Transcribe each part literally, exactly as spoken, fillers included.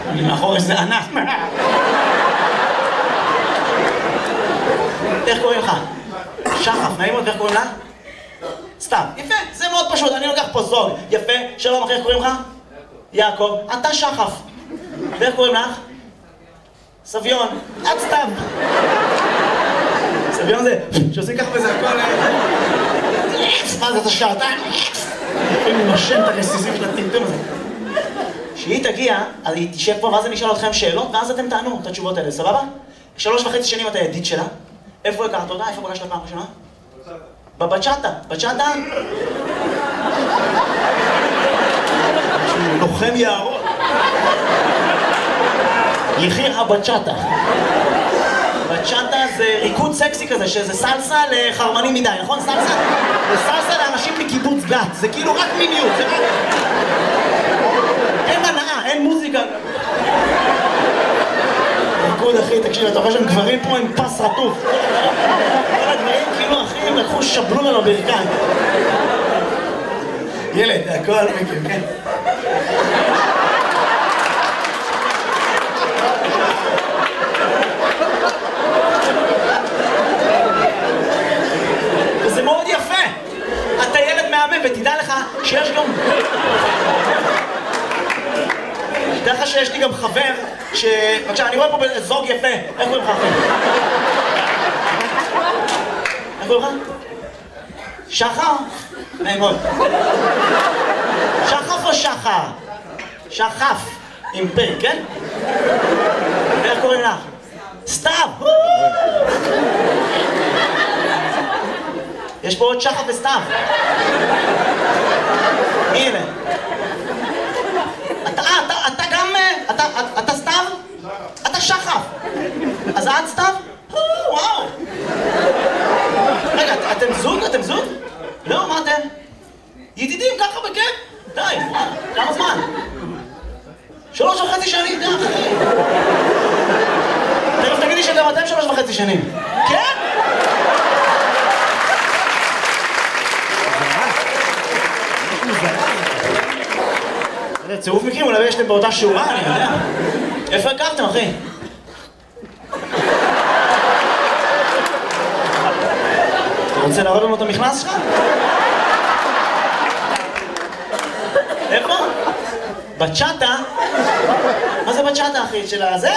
מאחור איזה ענף. איך קוראים לך? שחף, נעים מאוד, איך קוראים לה? סתם, יפה, זה מאוד פשוט, אני לוקח פה זוג. יפה, שלום אחי, איך קוראים לך? יעקב, אתה שחף. ואיך קוראים לך? סביון, את סתיו. סביון זה, שעושים ככה וזה הכל... מה זה, אתה שעתיים? אני נושם את הרסיסים של הטמטום הזה. כשהיא תגיע, אז היא תשב פה ואז אני אשאל אתכם שאלות, ואז אתם תענו את התשובות האלה, סבבה? שלוש וחצי שנים אתה ידיד שלה. איפה הכרת אותה? איפה פגשת פעם ראשונה? בבצ'אטה. בצ'אטה? לוחם יערות. יחיר הבצ'אטה. בצ'אטה זה ריקוד סקסי כזה, שזה סלסה לחרמנים מדי, נכון? סלסה? זה סלסה לאנשים מקיבוץ גת, זה כאילו רק מיניות, זה רק... אין הנאה, אין מוזיקה. ריקוד אחי, תקשיב, אתה רואה שהם גברים פה עם פס רטוף. כל הגברים כאילו אחי, הם לקחו שבלו ממנו ברכיים. ילד, הכל מכם, כן? וזה מאוד יפה. אתה ילד מהמם, ותדע לך שיש גם... תדע לך שיש לי גם חבר ש... בבקשה, אני רואה פה זוג יפה. איך קוראים לך אחי? איך קוראים לך? שחר? נעים מאוד. שחף או שחר? שחף. עם פ', כן? ואיך קוראים לך? סתיו! יש פה עוד שחף וסתיו. מי אלה? אתה, אתה, אתה גם... אתה, אתה סתיו? אתה שחף. אז את סתיו? וואו. רגע, אתם זוג? אתם זוג? לא, מה אתם? ידידים ככה בכיף? די, וואו. כמה זמן? שלוש וחצי שנים, די אחי. תכף תגידי שגם אתם שלוש וחצי שנים. כן? זה צירוף מקרים, אולי יש להם באותה שורה, אני יודע. איפה הכרתם, אחי? אתה רוצה להראות לנו את המכנס שלך? איפה? בצ'אטה? מה זה בצ'אטה, אחי? של הזה?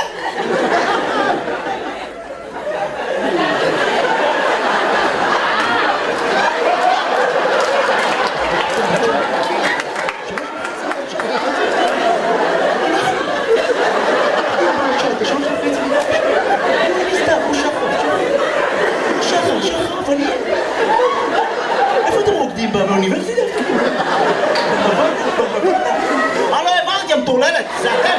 איפה אתם רוקדים באוניברסיטה? מה לא הבנתי, המטורללת, זה אתם.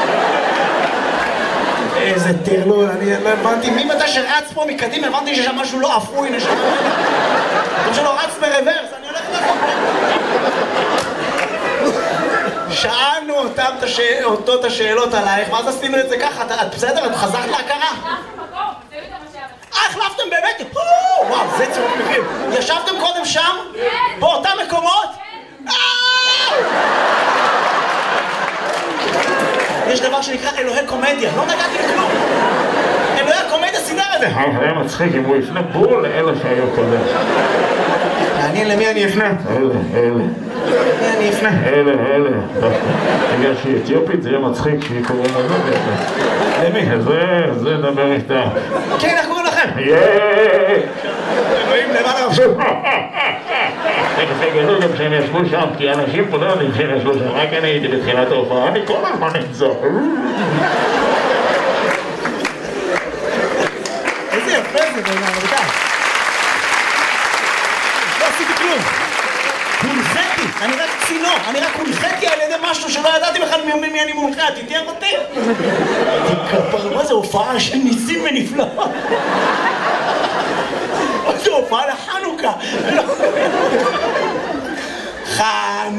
איזה טרלול, אני לא הבנתי, מי מתי שרץ פה מקדים, הבנתי שיש שם משהו לא אפוי, נשמע. כמו שלא רץ ברוורס, אני הולך לכם. שאלנו אותו את השאלות עלייך, ואז עשינו את זה ככה, את בסדר? את חזרת להכרה? אה, החלפתם באמת? וואו, זה צירוף מקרים. ישבתם קודם שם? באותם מקומות? יש דבר שנקרא אלוהי קומדיה, לא נגעתי בכלום. אלוהי הקומדיה סידר את זה. היה מצחיק אם הוא יפנה בול לאלה שהיו קודם. מעניין למי אני אפנה? אלה, אלה. למי אני אפנה? אלה, אלה. בגלל שהיא אתיופית זה יהיה מצחיק שהיא קוראים לזה. למי? זה, זה דבר איתה. כן, איך קוראים לכם? יאיי! אלוהים למעלה עכשיו. תכף יגלו גם שהם ישבו שם, כי אנשים פה לא יודעים שהם ישבו שם, רק אני הייתי בתחילת ההופעה, אני כל הזמן נמצא. איזה יפה זה בעיניי, רבותיי. לא עשיתי כלום. הונחתי, אני רק צינור, אני רק הונחתי על ידי משהו שלא ידעתי בכלל מי אני מונחה, תתיח אותי. כפר, מה זה הופעה של ניסים ונפלאות? מה זה הופעה לחנוכה? חנוכה.